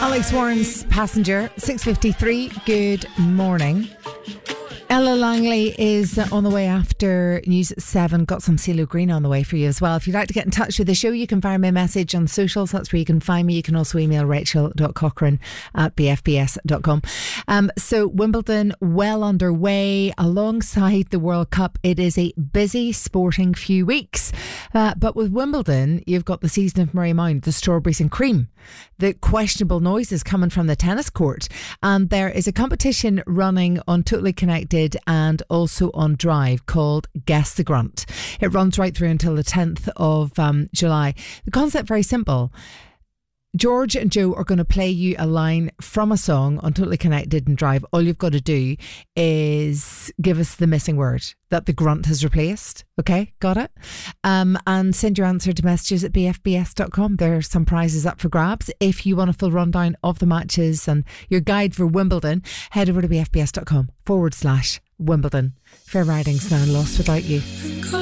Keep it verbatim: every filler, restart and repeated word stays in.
Alex Warren's Passenger, six fifty-three. Good morning. Ella Langley is on the way after news at seven. Got some CeeLo Green on the way for you as well. If you'd like to get in touch with the show, you can fire me a message on socials. That's where you can find me. You can also email rachel dot cochrane at b f b s dot com. Um, so Wimbledon well underway alongside the World Cup. It is a busy sporting few weeks. Uh, but with Wimbledon, you've got the season of Murray Mount, the strawberries and cream, the questionable noises coming from the tennis court. And there is a competition running on Totally Connected and also on Drive called Guess the Grunt. It runs right through until the tenth of um, July. The concept very simple. George and Joe are going to play you a line from a song on Totally Connected and Drive. All you've got to do is give us the missing word that the grunt has replaced. Okay, got it? Um, and send your answer to messages at b f b s dot com. There are some prizes up for grabs. If you want a full rundown of the matches and your guide for Wimbledon, head over to b f b s dot com forward slash Wimbledon. Fair ridings now, lost without you.